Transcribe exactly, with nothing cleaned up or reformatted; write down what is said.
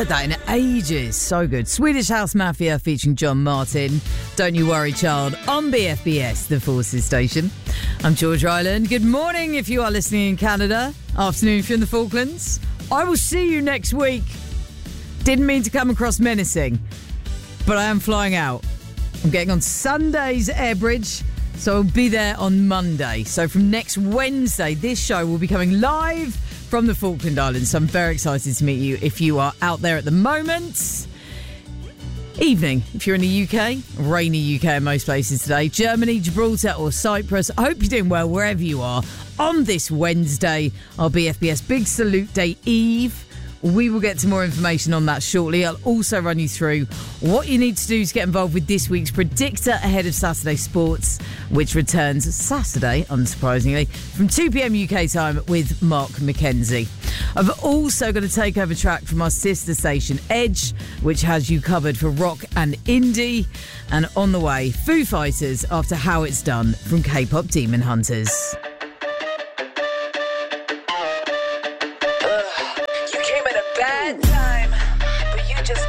heard that in ages. So good. Swedish House Mafia featuring John Martin. Don't You Worry Child on B F B S, the Forces Station. I'm George Ryland. Good morning if you are listening in Canada. Afternoon if you're in the Falklands. I will see you next week. Didn't mean to come across menacing, but I am flying out. I'm getting on Sunday's Airbridge, so I'll be there on Monday. So from next Wednesday, this show will be coming live from the Falkland Islands. So I'm very excited to meet you if you are out there at the moment. Evening, if you're in the U K. Rainy U K in most places today. Germany, Gibraltar or Cyprus. I hope you're doing well wherever you are. On this Wednesday, our B F B S Big Salute Day Eve. We will get to more information on that shortly. I'll also run you through what you need to do to get involved with this week's Predictor ahead of Saturday Sports, which returns Saturday, unsurprisingly, from two p.m. U K time with Mark McKenzie. I've also got a takeover track from our sister station, Edge, which has you covered for rock and indie. And on the way, Foo Fighters after How It's Done from K-pop Demon Hunters.